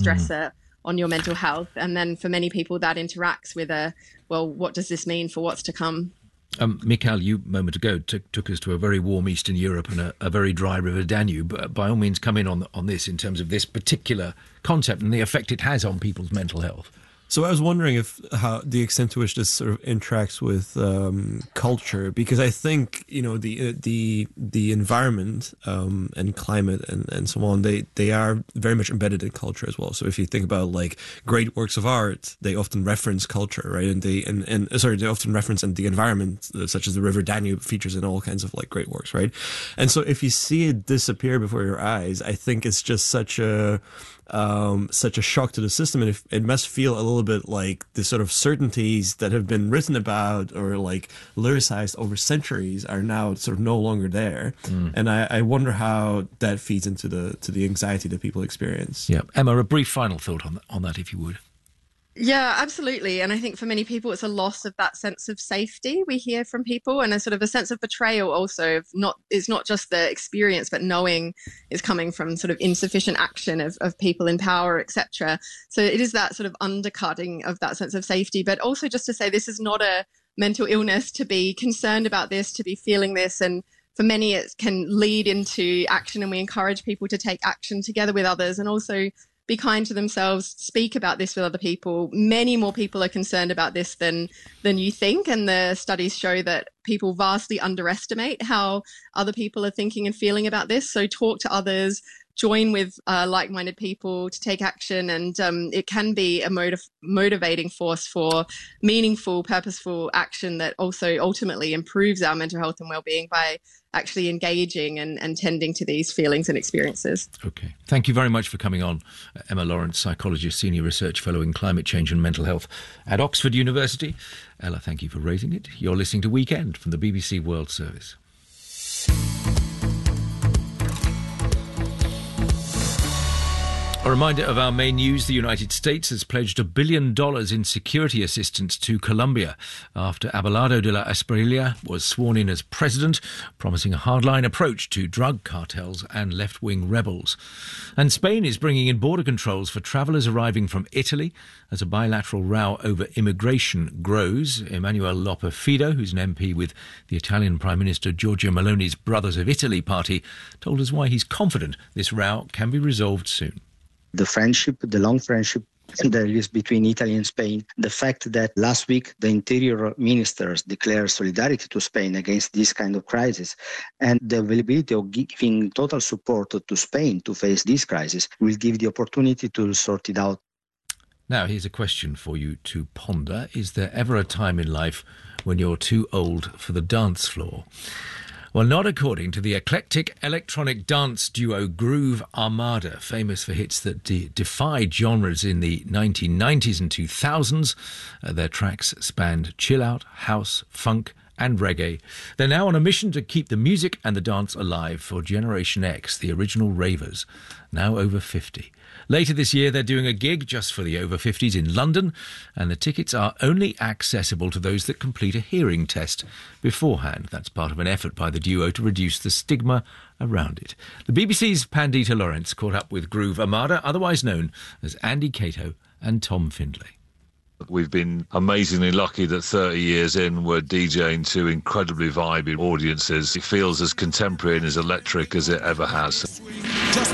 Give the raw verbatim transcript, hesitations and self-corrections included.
stressor on your mental health. And then for many people that interacts with a, well, what does this mean for what's to come? Um, Mikhail, you a moment ago took, took us to a very warm Eastern Europe and a, a very dry River Danube. By all means, come in on on this in terms of this particular concept and the effect it has on people's mental health. So I was wondering if how the extent to which this sort of interacts with um, culture, because I think, you know, the uh, the the environment um, and climate and, and so on, they, they are very much embedded in culture as well. So if you think about like great works of art, they often reference culture, right? And they and, and uh, sorry, they often reference and the environment, uh, such as the River Danube features in all kinds of like great works, right? And so if you see it disappear before your eyes, I think it's just such a Um, such a shock to the system, and it, it must feel a little bit like the sort of certainties that have been written about or like lyricized over centuries are now sort of no longer there. Mm. And I, I wonder how that feeds into the to the anxiety that people experience. Yeah, Emma, a brief final thought on on that, if you would. Yeah, absolutely. And I think for many people, it's a loss of that sense of safety we hear from people, and a sort of a sense of betrayal also. Of not, it's not just the experience, but knowing is coming from sort of insufficient action of, of people in power, et cetera. So it is that sort of undercutting of that sense of safety, but also just to say this is not a mental illness, to be concerned about this, to be feeling this. And for many, it can lead into action, and we encourage people to take action together with others, and also be kind to themselves, speak about this with other people. Many more people are concerned about this than than you think, and the studies show that people vastly underestimate how other people are thinking and feeling about this. So talk to others, join with uh, like-minded people to take action, and um, it can be a motiv- motivating force for meaningful, purposeful action that also ultimately improves our mental health and well-being by actually engaging and, and tending to these feelings and experiences. Okay. Thank you very much for coming on. Emma Lawrence, psychologist, senior research fellow in climate change and mental health at Oxford University. Ella, thank you for raising it. You're listening to Weekend from the B B C World Service. A reminder of our main news. The United States has pledged a billion dollars in security assistance to Colombia after Abelardo de la Espriella was sworn in as president, promising a hardline approach to drug cartels and left-wing rebels. And Spain is bringing in border controls for travellers arriving from Italy as a bilateral row over immigration grows. Emmanuel Lopez Fido, who's an M P with the Italian Prime Minister Giorgia Meloni's Brothers of Italy party, told us why he's confident this row can be resolved soon. The friendship, the long friendship there is between Italy and Spain, the fact that last week the interior ministers declared solidarity to Spain against this kind of crisis, and the availability of giving total support to Spain to face this crisis will give the opportunity to sort it out. Now, here's a question for you to ponder. Is there ever a time in life when you're too old for the dance floor? Well, not according to the eclectic electronic dance duo Groove Armada, famous for hits that de- defied genres in the nineteen nineties and two thousands. Uh, their tracks spanned chill-out, house, funk and reggae. They're now on a mission to keep the music and the dance alive for Generation X, the original ravers, now over fifty. Later this year, they're doing a gig just for the over fifties in London, and the tickets are only accessible to those that complete a hearing test beforehand. That's part of an effort by the duo to reduce the stigma around it. The B B C's Pandita Lawrence caught up with Groove Armada, otherwise known as Andy Cato and Tom Findlay. We've been amazingly lucky that thirty years in, we're DJing to incredibly vibing audiences. It feels as contemporary and as electric as it ever has.